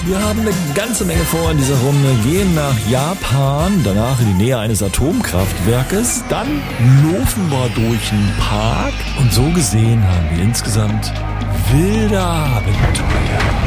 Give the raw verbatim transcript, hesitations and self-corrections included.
Wir haben eine ganze Menge vor in dieser Runde. Gehen nach Japan, danach in die Nähe eines Atomkraftwerkes, dann laufen wir durch einen Park und so gesehen haben wir insgesamt wilde Abenteuer.